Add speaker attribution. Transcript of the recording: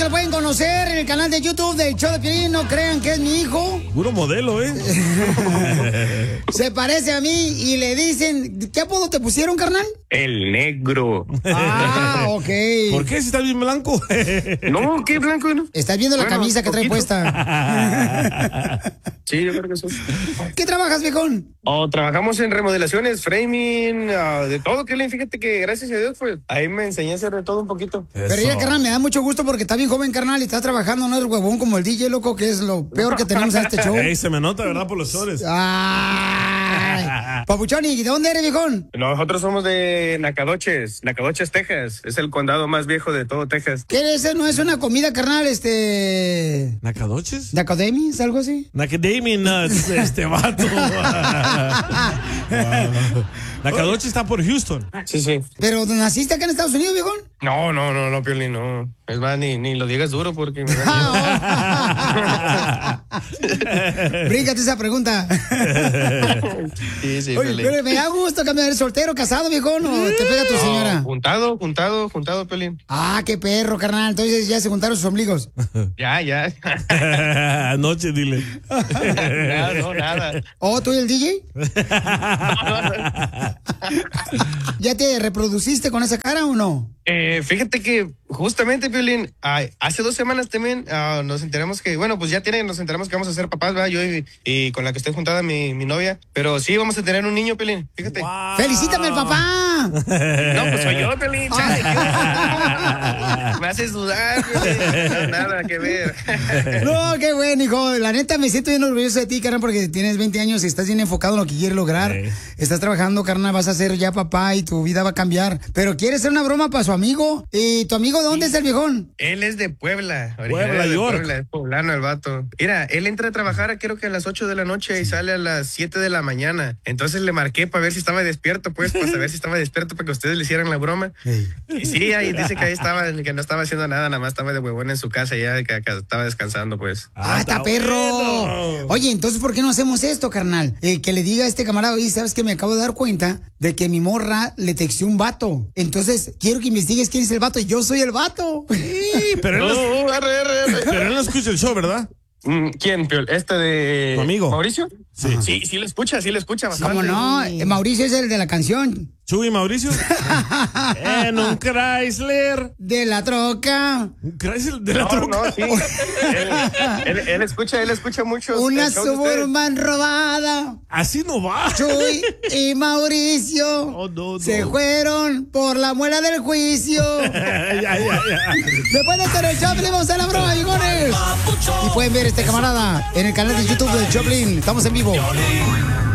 Speaker 1: lo pueden conocer en el canal de YouTube del show de Piolín. No crean que es mi hijo.
Speaker 2: Puro modelo,
Speaker 1: Se parece a mí y le dicen... ¿Qué apodo te pusieron, carnal?
Speaker 3: El negro.
Speaker 1: Ah, ok.
Speaker 2: ¿Por qué si está bien blanco?
Speaker 3: No, ¿qué blanco? No?
Speaker 1: Estás viendo la camisa que trae puesta.
Speaker 3: Sí, yo creo que sí.
Speaker 1: ¿Qué trabajas, viejón?
Speaker 3: Trabajamos en remodelaciones, framing, de todo, Kelly. Fíjate que gracias a Dios, pues, ahí me enseñé a hacer de todo un poquito.
Speaker 1: Pero ya, carnal, me da mucho gusto porque está bien joven, carnal, y está trabajando, no es huevón como el DJ, loco, que es lo peor que tenemos en este show.
Speaker 2: Ey, se me nota, ¿verdad? Por los chores.
Speaker 1: Ay. Papuchón, ¿y de dónde eres, viejón?
Speaker 3: Nosotros somos de Nacogdoches, Texas. Es el condado más viejo de todo Texas.
Speaker 1: ¿Qué es? ¿No es una comida, carnal,
Speaker 2: ¿Nacogdoches?
Speaker 1: ¿Nacodemis? ¿Algo así?
Speaker 2: Nacademy Nuts, vato. Nacogdoches está por Houston.
Speaker 3: Sí.
Speaker 1: ¿Pero naciste acá en Estados Unidos, viejón?
Speaker 3: No, Piolín, no. Es más, ni lo digas duro porque me
Speaker 1: Bríncate esa pregunta.
Speaker 3: Sí,
Speaker 1: Oye, pero me da gusto cambiar, soltero, casado, viejón, o te pega tu señora.
Speaker 3: Juntado, Piolín.
Speaker 1: Ah, qué perro, carnal. Entonces ya se juntaron sus ombligos.
Speaker 3: Ya.
Speaker 2: Anoche, dile.
Speaker 3: No, nada.
Speaker 1: ¿Oh, tú y el DJ? ¿Ya te reproduciste con esa cara o no?
Speaker 3: Fíjate que justamente, Piolín, hace 2 semanas también nos enteramos que, nos enteramos que vamos a ser papás, ¿verdad? Yo y con la que estoy juntada, mi novia. Pero sí, vamos a tener un niño, Piolín, fíjate.
Speaker 1: Wow. ¡Felicítame al papá!
Speaker 3: No, pues soy yo, Piolín. Me haces dudar, Piolín. No, nada que ver.
Speaker 1: No, qué bueno, hijo. La neta, me siento bien orgulloso de ti, carnal, porque tienes 20 años y estás bien enfocado en lo que quieres lograr. Sí. Estás trabajando, carnal, vas a ser ya papá y tu vida va a cambiar. Pero quieres hacer una broma para su amigo. ¿Y tu amigo dónde es el viejón?
Speaker 3: Él es de Puebla.
Speaker 2: Puebla, York.
Speaker 3: Puebla, es poblano el vato. Mira, él entra a trabajar creo que a las 8 de la noche y sale a las 7 de la mañana. Entonces le marqué para ver si estaba despierto, pues, para saber si estaba despierto para que ustedes le hicieran la broma. Y sí, ahí dice que ahí estaba, que no estaba haciendo nada más estaba de huevón en su casa ya, que estaba descansando, pues.
Speaker 1: ¡Ah, está perro! Bueno. Oye, entonces, ¿por qué no hacemos esto, carnal? Que le diga a este camarada, oye, ¿sabes qué? Me acabo de dar cuenta de que mi morra le texteó un vato. Entonces, quiero que investigues quién es el vato. Yo soy el vato.
Speaker 2: Sí, pero él no escucha el show, ¿verdad?
Speaker 3: ¿Quién, Piol? ¿De
Speaker 2: tu amigo?
Speaker 3: ¿Mauricio?
Speaker 2: Sí.
Speaker 3: Sí lo escucha bastante.
Speaker 1: ¿Cómo no? Mauricio es el de la canción.
Speaker 2: ¿Chuy Mauricio? En un Chrysler.
Speaker 1: De la troca.
Speaker 2: ¿Un Chrysler de la troca?
Speaker 3: No, sí. él escucha mucho.
Speaker 1: Una Suburban robada.
Speaker 2: Así no va.
Speaker 1: Chuy y Mauricio se fueron por la muela del juicio.
Speaker 2: Ya.
Speaker 1: Después de hacer el Choplin, vamos a hacer la broma, bigones. Y pueden ver este camarada en el canal de YouTube del Choplin. Estamos en vivo.